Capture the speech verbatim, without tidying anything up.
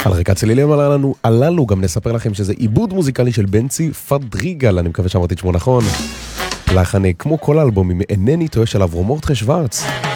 על רקע צלילים הללו, הללו גם נספר לכם שזה עיבוד מוזיקלי של בנצי פדריגל, אני מקווה שאמרתי את שמו נכון. לחן כמו כל האלבומים, אינני טועה של אברום מורדכי שוורץ.